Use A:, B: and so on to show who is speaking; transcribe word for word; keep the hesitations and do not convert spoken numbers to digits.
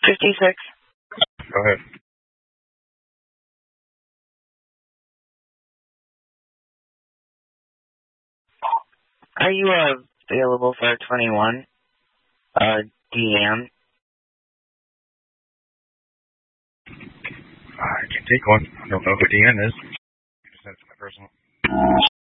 A: fifty-six.
B: Go ahead.
A: Are you uh, available for a twenty-one? Uh, D M?
B: I can take one. I don't know who D N is. That's my personal.